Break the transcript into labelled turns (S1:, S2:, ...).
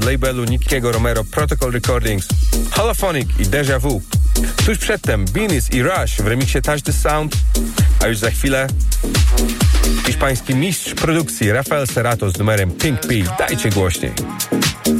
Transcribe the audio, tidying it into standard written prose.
S1: labelu Nickiego Romero Protocol Recordings, Holophonic i Deja Vu. Tuż przedtem Beanies i Rush w remiksie Touch the Sound, a już za chwilę hiszpański mistrz produkcji Rafael Cerato z numerem Pink P. Dajcie głośniej.